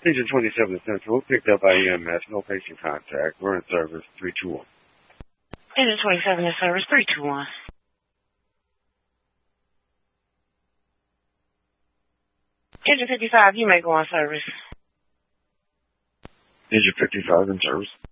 Engine 27 Central, picked up by EMS, no patient contact. We're in service, 321. Engine 27 in service, 321. Engine 55, you may go on service. Engine 55 in service.